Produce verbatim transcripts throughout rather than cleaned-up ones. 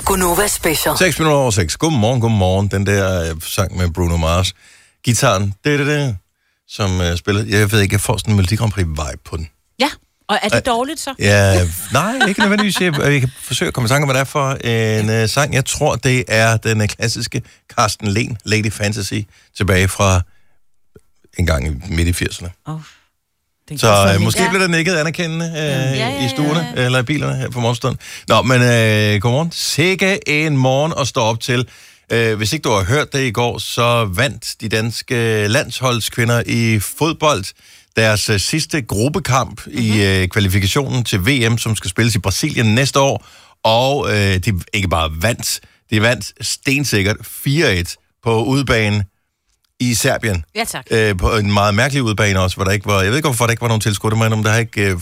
Gunova Special. seks minutter over seks. Godmorgen, godmorgen. Den der uh, sang med Bruno Mars. Gitaren, det det, det, som uh, spiller. Jeg ved ikke, jeg får sådan en Melodi Grand Prix-vibe på den. Ja, og er det uh, dårligt så? Ja, nej, ikke nødvendigvis. Jeg, jeg kan forsøge at komme i tanke om, hvad det er for en uh, sang. Jeg tror, det er den uh, klassiske Carsten Lehn, Lady Fantasy, tilbage fra en gang i midt i firserne. Oh. Så øh, måske ja. bliver der nikket anerkendende øh, ja, ja, ja, i stuerne, ja. eller i bilerne her på morgenstunden. Nå, men øh, godmorgen. Sikke en morgen at stå op til. Øh, hvis ikke du har hørt det i går, så vandt de danske landsholdskvinder i fodbold deres øh, sidste gruppekamp mm-hmm. i øh, kvalifikationen til V M, som skal spilles i Brasilien næste år. Og øh, de ikke bare vandt, de vandt stensikkert fire et på udebane i Serbien. Ja, tak. Øh, på en meget mærkelig udbane også, hvor der ikke var... Jeg ved ikke, hvorfor der ikke var nogen tilskuere, men om der ikke... Øh,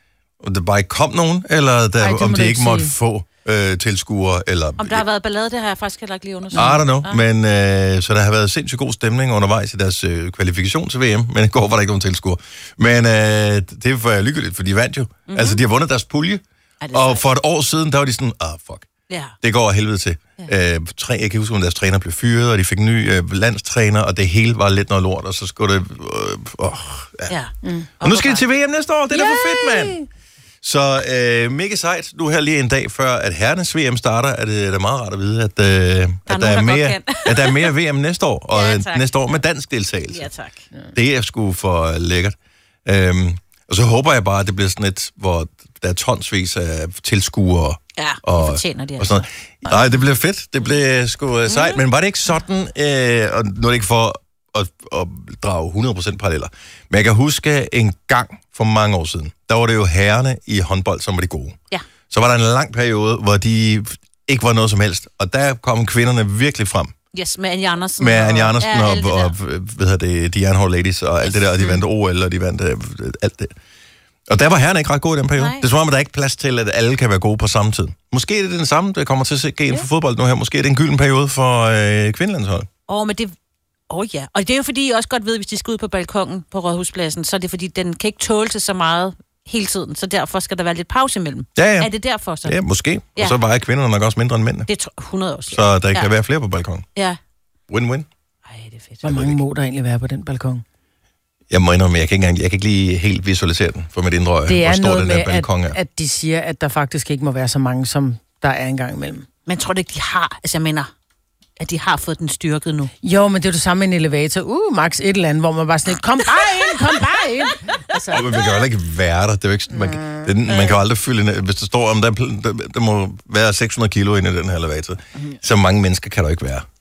om der bare ikke kom nogen, eller der, Ej, om de ikke måtte sige. få øh, tilskuere, eller... Om der har været ballade, det har jeg faktisk heller ikke lige undersøgt. I don't know, ja. men øh, så der har været sindssygt god stemning undervejs i deres øh, kvalifikation til V M, men i går var der ikke nogen tilskuere. Men øh, det var lykkeligt, for de vandt jo. Mm-hmm. Altså, de har vundet deres pulje, og for et år siden, der var de sådan, ah, oh, fuck. Ja. Det går helvede til. Ja. Øh, tre, jeg kan huske, at deres træner blev fyret, og de fik en ny øh, landstræner, og det hele var lidt noget lort, og så skulle det... Øh, øh, ja. Ja. Mm. Og nu skal de til V M næste år, det er da for fedt, mand! Så øh, mega sejt. Nu her lige en dag før, at herrenes V M starter, er det, er det meget rart at vide, at, øh, der, at, der, der, er mere, at der er mere V M næste år, og ja, næste år med dansk deltagelse. Ja, tak. Ja. Det er sgu for lækkert. Øhm, og så håber jeg bare, at det bliver sådan et, hvor der er tonsvis af tilskuere. Ja, og, det fortjener de og sådan altså. Nej, det bliver fedt. Det bliver sgu mm. sejt. Men var det ikke sådan, øh, og nu er det ikke for at, at drage hundrede procent paralleller, men jeg kan huske en gang for mange år siden, der var det jo herrerne i håndbold, som var de gode. Ja. Så var der en lang periode, hvor de ikke var noget som helst, og der kom kvinderne virkelig frem. Yes, med Anja Andersen. Med Anja Andersen og, ja, og, og hvad hedder det, de Jernhård Ladies og alt det der, og de vandt O L, og de vandt øh, alt det. Og der var herrerne ikke ret gode i den periode. Nej. Det er som om, at der er ikke plads til, at alle kan være gode på samme tid. Måske er det den samme, der kommer til at ske inden for fodbold nu her. Måske er det en gylden periode for øh, kvindelandshold. Åh, oh, men det... Åh oh, ja. Og det er jo fordi, I også godt ved, hvis de skal ud på balkongen på Rådhuspladsen, så er det fordi, den kan ikke tåle til så meget hele tiden. Så derfor skal der være lidt pause imellem. Ja, ja. Er det derfor så? Ja, måske. Ja. Og så vejer kvinderne nok også mindre end mændene. Det er hundrede år siden. Så der kan ja. være flere på balkongen. Ja. Win-win. Ej, det er fedt. Hvor mange må der egentlig være på den balkon? Jeg må indrømme, jeg kan ikke engang, jeg kan ikke lige helt visualisere den for mit indre øje, det er hvor stor noget den med, der balkon at, er. at de siger, at der faktisk ikke må være så mange, som der er engang imellem. Men tror du ikke, de har, altså jeg mener, at de har fået den styrket nu? Jo, men det er jo det samme med en elevator. Uh, max et eller andet, hvor man bare sådan lidt, kom bare ind, kom bare ind. Altså. Men man kan jo heller ikke være der. Det er jo ikke, man, det, man kan jo aldrig fylde en, hvis der står, om der, der, der må være seks hundrede kilo inde i den her elevator. Mm. Så mange mennesker kan der ikke være.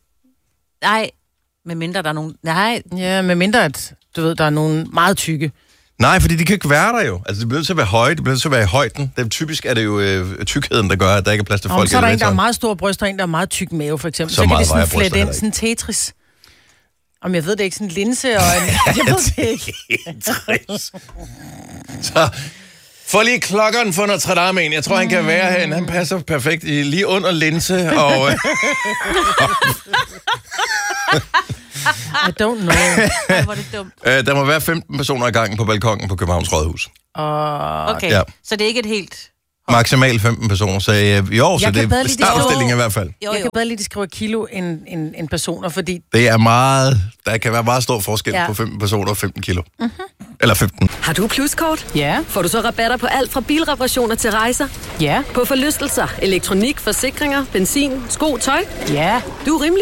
Nej, med mindre der er nogen... Nej. Ja, med mindre at, du ved, der er nogen meget tykke. Nej, fordi de kan ikke være der jo. Altså, det bliver nødt til at være høje, det bliver nødt til at være i højden. Det, typisk er det jo øh, tykkheden, der gør, at der ikke er plads til folk. Og så er der en, der er meget store bryster, og en, der er meget tyk mave, for eksempel. Så, så kan det sådan flette ind, sådan Tetris. Om jeg ved det ikke, sådan en linse og en... Jeg ved det ikke. Tetris. Så... Få lige klokkeren for Notre Dame ind. Jeg tror, han kan være herinde. Han passer perfekt i, lige under linse og... I don't know. Ej, hvor er det dumt. Øh, der må være femten personer i gangen på balkongen på Københavns Rådhus. Uh, okay, ja. Så det er ikke et helt... Maksimalt femten personer, så øh, jo, så det er startudstilling i hvert fald. Jo, jo. Jeg kan bedre lige, de skriver kilo end, end, end personer, fordi... Det er meget... Der kan være meget stor forskel ja. på femten personer og femten kilo. Mm-hmm. Eller femten. Har du Pluskort? Ja. Får du så rabatter på alt fra bilreparationer til rejser? Ja. På forlystelser, elektronik, forsikringer, benzin, sko, tøj? Ja. Du er rimelig